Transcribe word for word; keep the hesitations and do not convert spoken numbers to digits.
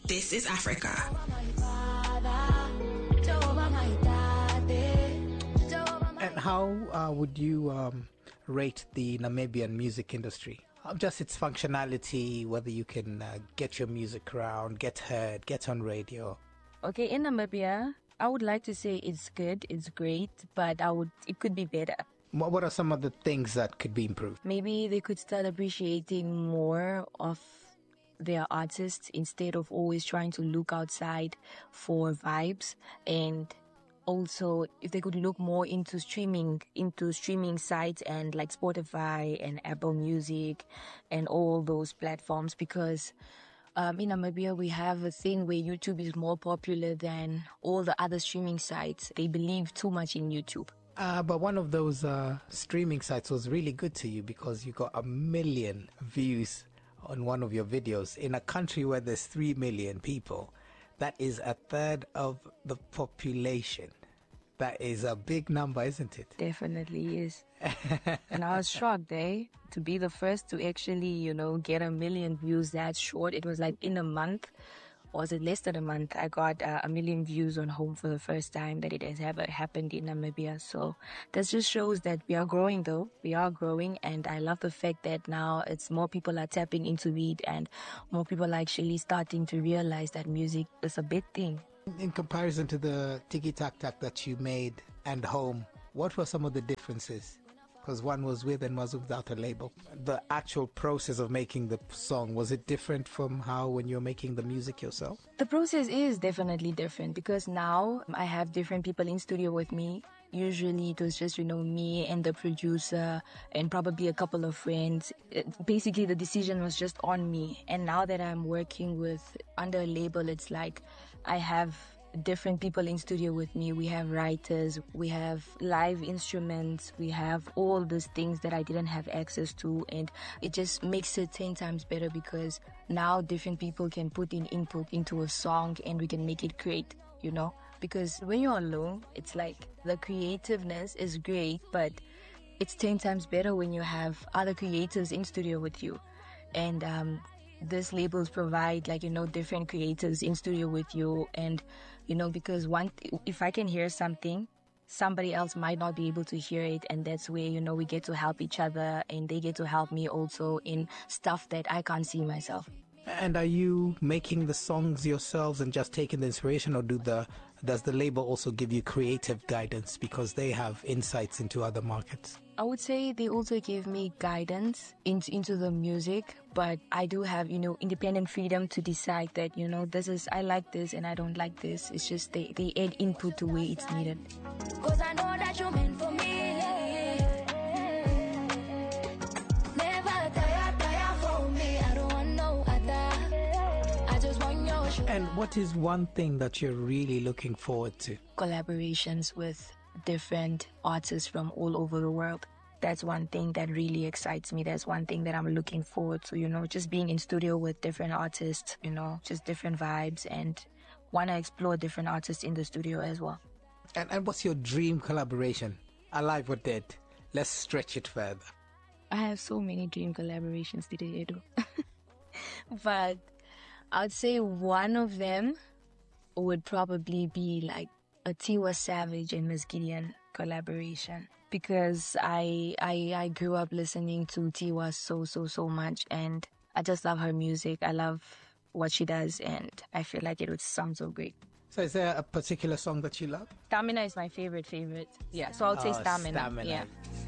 This is Africa. And how uh, would you um, rate the Namibian music industry? Um, just its functionality, whether you can uh, get your music around, get heard, get on radio. Okay, in Namibia, I would like to say it's good, it's great, but I would it could be better. What What are some of the things that could be improved? Maybe they could start appreciating more of their artists instead of always trying to look outside for vibes. And also, if they could look more into streaming, into streaming sites and like Spotify and Apple Music and all those platforms, because um, in Namibia we have a thing where YouTube is more popular than all the other streaming sites. They believe too much in YouTube. Uh, but one of those uh, streaming sites was really good to you because you got a million views on one of your videos in a country where there's three million people. That is a third of the population. That is a big number, isn't it? Definitely is. And I was shocked, eh? To be the first to actually, you know, get a million views that short. It was like in a month, or was it less than a month, I got uh, a million views on Home for the first time that it has ever happened in Namibia. So that just shows that we are growing though. We are growing, and I love the fact that now it's more people are tapping into it and more people are actually starting to realize that music is a big thing. In comparison to the Tiki Tak Tak that you made and Home, what were some of the differences? Because one was with and was without a label. The actual process of making the song, was it different from how when you're making the music yourself? The process is definitely different because now I have different people in studio with me. Usually it was just, you know, me and the producer and probably a couple of friends. It, basically the decision was just on me. And now that I'm working with under a label, it's like I have different people in studio with me. We have writers, we have live instruments, we have all those things that I didn't have access to, and it just makes it ten times better because now different people can put in input into a song and we can make it great, you know, because when you're alone, it's like the creativeness is great, but it's ten times better when you have other creators in studio with you. And um these labels provide, like, you know, different creators in studio with you. And, you know, because one, if I can hear something, somebody else might not be able to hear it. And that's where, you know, we get to help each other and they get to help me also in stuff that I can't see myself. And are you making the songs yourselves and just taking the inspiration, or do the does the label also give you creative guidance because they have insights into other markets? I would say they also give me guidance into, into the music, but I do have, you know, independent freedom to decide that, you know, this is, I like this and I don't like this. It's just they, they add input to where it's needed. Cause I know that you're meant for me. Never tire, tire for me. I don't want no other. I just want your show. And what is one thing that you're really looking forward to? Collaborations with different artists from all over the world. That's one thing that really excites me. That's one thing that I'm looking forward to, you know, just being in studio with different artists, you know, just different vibes, and want to explore different artists in the studio as well. And, and what's your dream collaboration? Alive or dead? Let's stretch it further. I have so many dream collaborations today, Edu. But I'd say one of them would probably be like a Tiwa Savage and Miss Gideon collaboration, because I, I I grew up listening to Tiwa so so so much, and I just love her music. I love what she does, and I feel like it would sound so great. So is there a particular song that you love? Stamina is my favorite favorite. Yeah, so I'll say oh, Stamina. Stamina. Yeah.